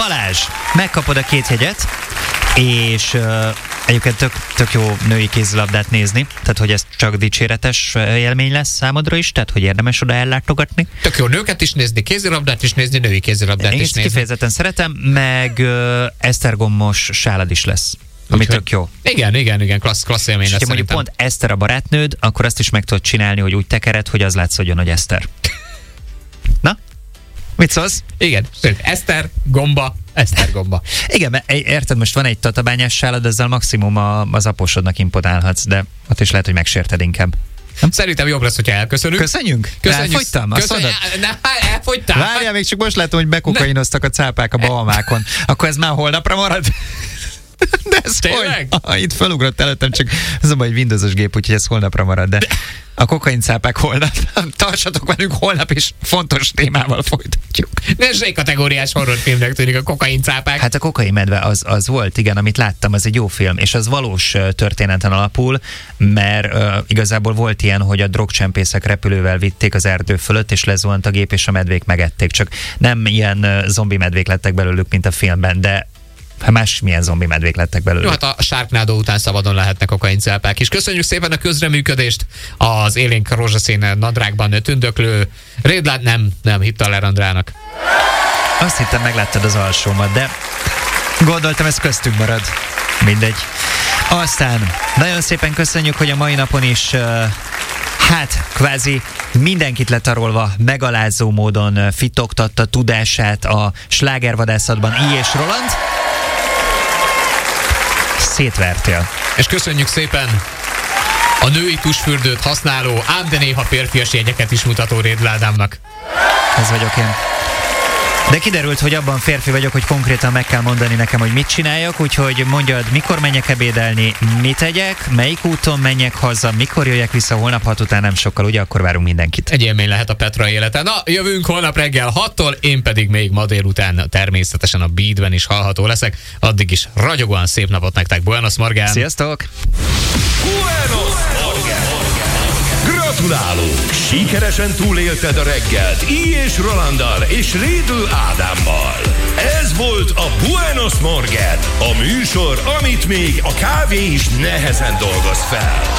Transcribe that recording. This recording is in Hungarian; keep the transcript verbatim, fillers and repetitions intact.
Balázs, megkapod a két jegyet, és uh, egyébként tök, tök jó női kézilabdát nézni, tehát hogy ez csak dicséretes élmény lesz számodra is, tehát hogy érdemes oda ellátogatni. Tök jó nőket is nézni, kézilabdát is nézni, női kézilabdát Én is nézni. szeretem, meg uh, esztergombos sálad is lesz. Ami tök jó. Igen, igen, igen, klassz, klassz élmény lesz. És ha mondjuk pont Eszter a barátnőd, akkor azt is meg tudod csinálni, hogy úgy tekered, hogy az látszódjon, hogy Eszter. Na? Mit szólsz? Igen, Eszter, gomba, Eszter gomba. Igen, mert érted, most van egy tatabányás sálad, ezzel maximum a, az aposodnak imponálhatsz, de ott is lehet, hogy megsérted inkább. Nem? Szerintem jobb lesz, hogyha elköszönünk. Köszönjünk? Köszönjük. Elfogytam? Köszönjük. Elfogytál? Várjál, még csak most látom, hogy bekokainoztak a cápák a Bahamákon. Akkor ez már holnapra marad? De ez tényleg? Hogy? Itt felugrott előttem, csak ez a baj, Windowsos gép, úgyhogy ez holnapra marad, de a kokaincápák holnap. Tartsatok velünk holnap, és fontos témával folytatjuk. De Z-kategóriás horrorfilmnek tűnik a kokaincápák. Hát a kokain medve az, az volt, igen, amit láttam, az egy jó film, és az valós történeten alapul, mert uh, igazából volt ilyen, hogy a drogcsempészek repülővel vitték az erdő fölött, és lezuhant a gép, és a medvék megették. Csak nem ilyen uh, zombi medvék lettek belőlük, mint a filmben, de hát más milyen zombi medvék lettek belőle. Jó, hát a Sharknado után szabadon lehetnek kokaincápák is. Köszönjük szépen a közreműködést, az élénk rózsaszín nadrágban tündöklő Rédlát, nem, nem, Hittaler Andrának. Azt hittem, megláttad az alsómat, de gondoltam, ez köztünk marad. Mindegy. Aztán nagyon szépen köszönjük, hogy a mai napon is uh, hát kvázi mindenkit letarolva, megalázó módon fitoktatta tudását a slágervadászatban I. és Roland. Szétvertél. És köszönjük szépen a női tusfürdőt használó, ám de néha férfias jegyeket is mutató Rédl Ádámnak. Ez vagyok én. De kiderült, hogy abban férfi vagyok, hogy konkrétan meg kell mondani nekem, hogy mit csináljak, úgyhogy mondjad, mikor menjek ebédelni, mit tegyek, melyik úton menjek haza, mikor jöjjek vissza, holnap hat után nem sokkal, ugye, akkor várunk mindenkit. Egy élmény lehet a Petra élete. Na, jövünk holnap reggel hattól, én pedig még ma délután természetesen a Beatben is hallható leszek. Addig is ragyogóan szép napot nektek, Buenos Morgen! Sziasztok! Buenos Morgen! Gratulálunk! Sikeresen túlélted a reggelt I. és Rolanddal és Rédl Ádámmal. Ez volt a Buenos Morgen, a műsor, amit még a kávé is nehezen dolgoz fel.